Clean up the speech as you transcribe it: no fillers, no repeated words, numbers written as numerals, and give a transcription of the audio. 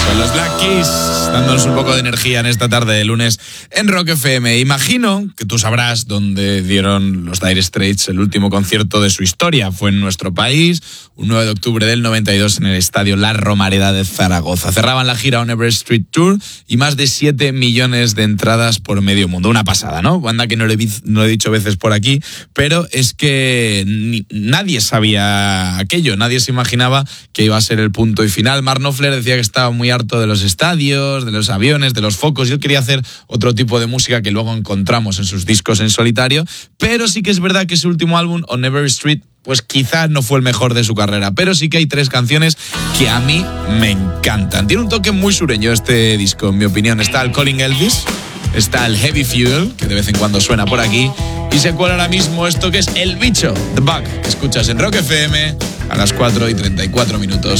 Con los Black Keys, dándonos un poco de energía en esta tarde de lunes en Rock FM. Imagino que tú sabrás dónde dieron los Dire Straits el último concierto de su historia. Fue en nuestro país, un 9 de octubre del 92 en el estadio La Romareda de Zaragoza. Cerraban la gira On Everest Street Tour y más de 7 millones de entradas por medio mundo. Una pasada, ¿no? Banda que no lo he dicho veces por aquí, pero es que nadie sabía aquello, nadie se imaginaba que iba a ser el punto y final. Mark Knopfler decía que estaba muy harto de los estadios, de los aviones, de los focos, y él quería hacer otro tipo de música que luego encontramos en sus discos en solitario, pero sí que es verdad que ese último álbum, On Everest Street, pues quizás no fue el mejor de su carrera, pero sí que hay 3 canciones que a mí me encantan. Tiene un toque muy sureño este disco, en mi opinión. Está el Calling Elvis, está el Heavy Fuel, que de vez en cuando suena por aquí, y se cuela ahora mismo esto que es El Bicho, The Bug, que escuchas en Rock FM a las 4:34.